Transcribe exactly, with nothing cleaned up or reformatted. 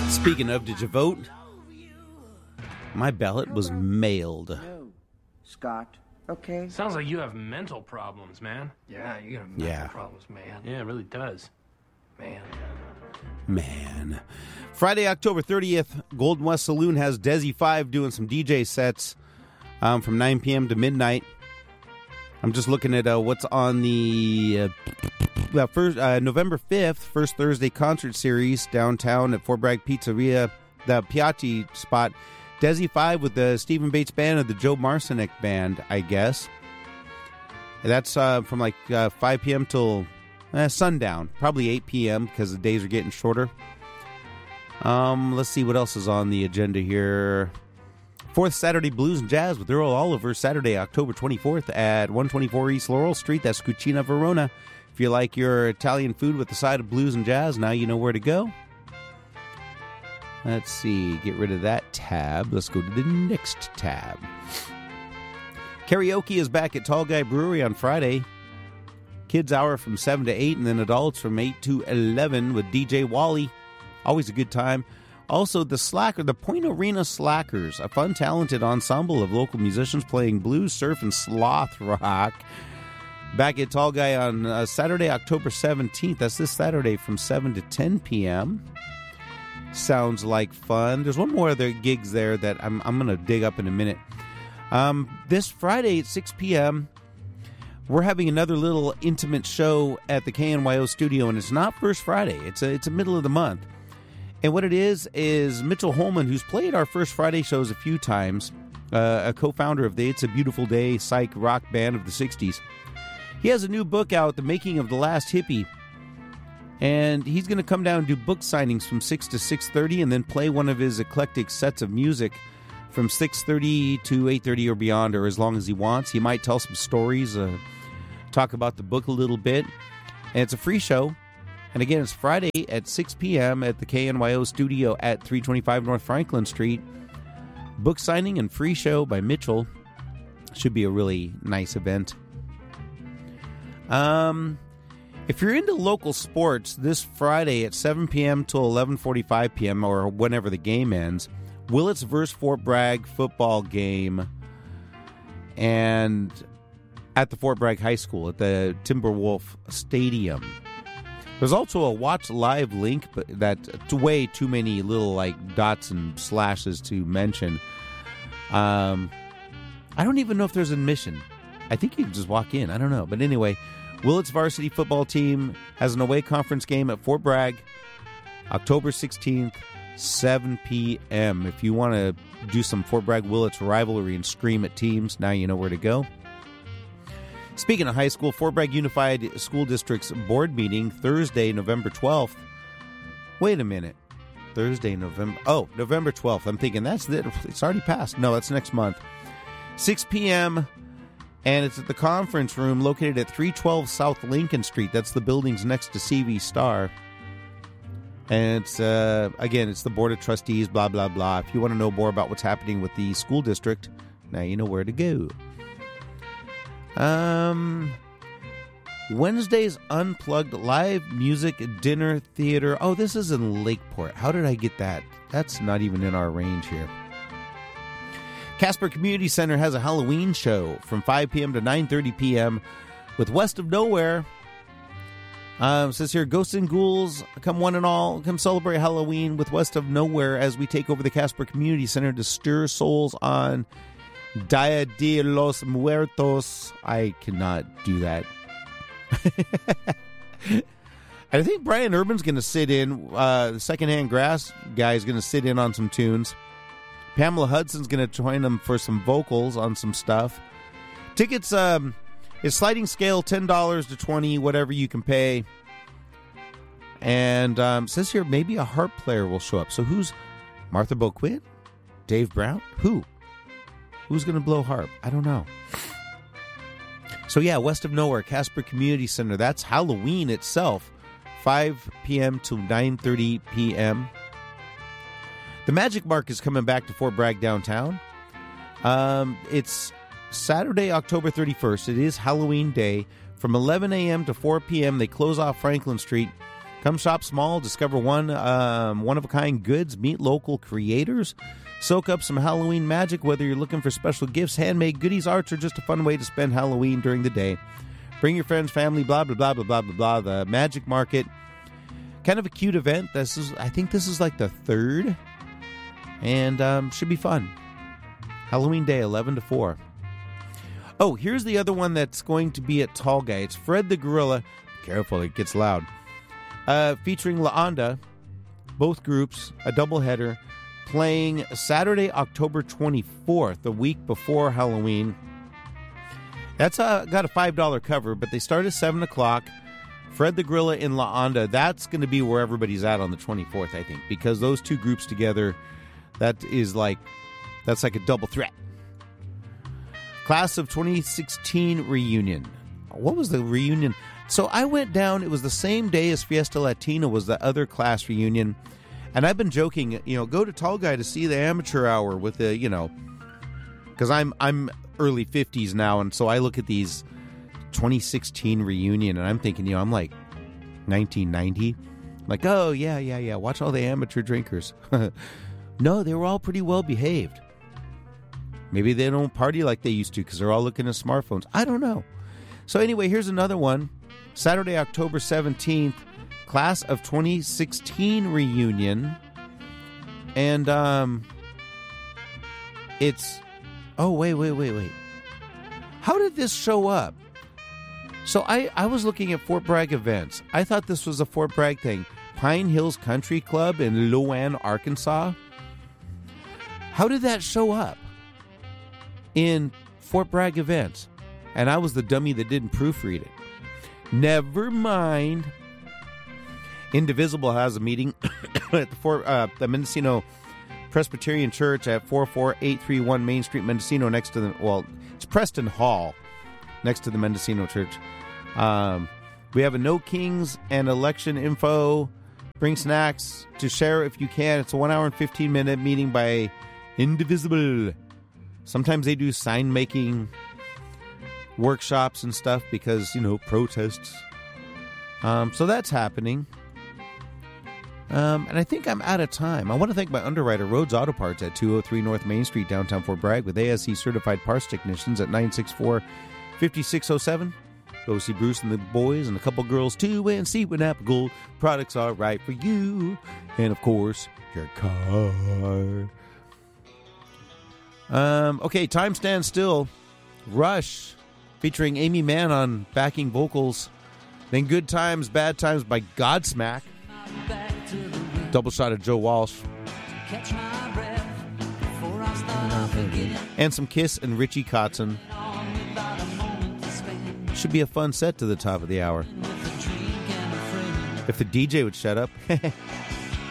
Speaking of, did you vote? My ballot was mailed. No, Scott. Okay. Sounds like you have mental problems, man. Yeah, you have mental Yeah. problems, man. Yeah, it really does. Man. Man. Friday, October thirtieth, Golden West Saloon has Desi five doing some D J sets um, from nine p.m. to midnight. I'm just looking at uh, what's on the uh, uh, first uh, November fifth, first Thursday concert series downtown at Fort Bragg Pizzeria, the Piatti spot. Desi five with the Stephen Bates Band and the Joe Marcinek Band, I guess. That's uh, from like uh, five p.m. till uh, sundown, probably eight p.m. because the days are getting shorter. Um, let's see what else is on the agenda here. Fourth Saturday Blues and Jazz with Earl Oliver, Saturday, October twenty-fourth at one twenty-four East Laurel Street. That's Cucina Verona. If you like your Italian food with the side of blues and jazz, now you know where to go. Let's see, get rid of that tab. Let's go to the next tab. Karaoke is back at Tall Guy Brewery on Friday. Kids hour from seven to eight, and then adults from eight to eleven with D J Wally. Always a good time. Also, the Slacker, the Point Arena Slackers, a fun, talented ensemble of local musicians playing blues, surf, and sloth rock. Back at Tall Guy on uh, Saturday, October seventeenth. That's this Saturday from seven to ten p.m. Sounds like fun. There's one more other gigs there that I'm, I'm going to dig up in a minute. Um, this Friday at six p.m., we're having another little intimate show at the K N Y O studio, and it's not First Friday. It's a, it's a middle of the month. And what it is, is Mitchell Holman, who's played our First Friday shows a few times, uh, a co-founder of the It's a Beautiful Day psych rock band of the sixties. He has a new book out, The Making of the Last Hippie. And he's going to come down and do book signings from six to six thirty and then play one of his eclectic sets of music from six thirty to eight thirty or beyond, or as long as he wants. He might tell some stories, uh, talk about the book a little bit. And it's a free show. And again, it's Friday at six p.m. at the K N Y O studio at three twenty-five North Franklin Street. Book signing and free show by Mitchell. Should be a really nice event. Um... If you're into local sports, this Friday at seven p.m. till eleven forty-five p.m. or whenever the game ends, Willits versus Fort Bragg football game, and at the Fort Bragg High School at the Timberwolf Stadium. There's also a watch live link, but that's way too many little like dots and slashes to mention. Um, I don't even know if there's admission. I think you can just walk in. I don't know, but anyway. Willits varsity football team has an away conference game at Fort Bragg, October sixteenth, seven p.m. If you want to do some Fort Bragg Willits rivalry and scream at teams, now you know where to go. Speaking of high school, Fort Bragg Unified School District's board meeting Thursday, November twelfth. Wait a minute. Thursday, November... Oh, November twelfth. I'm thinking that's it. It's already passed. No, that's next month. six p.m., and it's at the conference room located at three twelve South Lincoln Street. That's the buildings next to C V Star. And it's, uh, again, it's the Board of Trustees, blah, blah, blah. If you want to know more about what's happening with the school district, now you know where to go. Um, Wednesday's Unplugged live music dinner theater. Oh, this is in Lakeport. How did I get that? That's not even in our range here. Casper Community Center has a Halloween show from five p.m. to nine thirty p.m. with West of Nowhere. Um, says here, Ghosts and Ghouls, come one and all, come celebrate Halloween with West of Nowhere as we take over the Casper Community Center to stir souls on Dia de los Muertos. I cannot do that. I think Brian Urban's going to sit in. Uh, the Secondhand Grass guy is going to sit in on some tunes. Pamela Hudson's going to join them for some vocals on some stuff. Tickets um, is sliding scale ten dollars to twenty dollars, whatever you can pay. And um, says here maybe a harp player will show up. So who's Martha Boquin? Dave Brown? Who? Who's going to blow harp? I don't know. So yeah, West of Nowhere, Casper Community Center. That's Halloween itself. five p.m. to nine thirty p.m. The Magic Mark is coming back to Fort Bragg downtown. Um, it's Saturday, October thirty-first. It is Halloween Day. From eleven a.m. to four p.m., they close off Franklin Street. Come shop small, discover one um, one-of-a-kind goods, meet local creators, soak up some Halloween magic, whether you're looking for special gifts, handmade goodies, arts, or just a fun way to spend Halloween during the day. Bring your friends, family, blah, blah, blah, blah, blah, blah, blah. The Magic Market, kind of a cute event. This is, I think this is like the third, and um, should be fun. Halloween Day, eleven to four. Oh, here's the other one that's going to be at Tall Guy. It's Fred the Gorilla. Careful, it gets loud. Uh, featuring La Onda, both groups, a doubleheader, playing Saturday, October twenty-fourth, the week before Halloween. That's uh, got a five dollars cover, but they start at seven o'clock. Fred the Gorilla in La Onda, that's going to be where everybody's at on the twenty-fourth, I think, because those two groups together, that is like, that's like a double threat. Class of twenty sixteen reunion. What was the reunion? So I went down, it was the same day as Fiesta Latina was the other class reunion. And I've been joking, you know, go to Tall Guy to see the amateur hour with the, you know, because I'm I'm early fifties now, and so I look at these twenty sixteen reunion, and I'm thinking, you know, I'm like nineteen ninety. I'm like, oh, yeah, yeah, yeah, watch all the amateur drinkers. No, they were all pretty well behaved. Maybe they don't party like they used to because they're all looking at smartphones. I don't know. So anyway, here's another one. Saturday, October seventeenth, Class of twenty sixteen reunion. And um, it's... Oh, wait, wait, wait, wait. How did this show up? So I, I was looking at Fort Bragg events. I thought this was a Fort Bragg thing. Pine Hills Country Club in Loan, Arkansas. How did that show up in Fort Bragg events? And I was the dummy that didn't proofread it. Never mind. Indivisible has a meeting at the, Fort, uh, the Mendocino Presbyterian Church at four four eight three one Main Street, Mendocino, next to the, well, it's Preston Hall, next to the Mendocino Church. Um, we have a No Kings and election info. Bring snacks to share if you can. It's a one hour and fifteen minute meeting by Indivisible. Sometimes they do sign making workshops and stuff because, you know, protests. Um, so that's happening. Um, and I think I'm out of time. I want to thank my underwriter, Rhodes Auto Parts, at two oh three North Main Street, downtown Fort Bragg, with A S E certified parts technicians at nine six four, five six oh seven. Go see Bruce and the boys and a couple girls too, and see when Apple Gold products are right for you. And of course, your car. Um, okay, Time Stands Still. Rush, featuring Amy Mann on backing vocals. Then Good Times, Bad Times by Godsmack. Double shot of Joe Walsh. And some Kiss and Richie Kotzen. Should be a fun set to the top of the hour. If the D J would shut up.